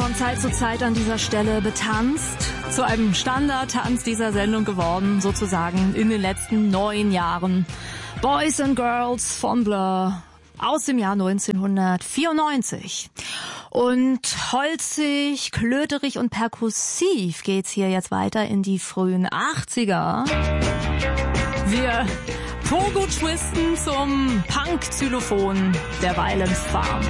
von Zeit zu Zeit an dieser Stelle betanzt. Zu einem Standardtanz dieser Sendung geworden, sozusagen in den letzten 9 Jahren. Boys and Girls von Blur aus dem Jahr 1994. Und holzig, klöterig und perkussiv geht's hier jetzt weiter in die frühen 80er. Wir Pogo-twisten zum Punk-Xylophon der Violence Farm.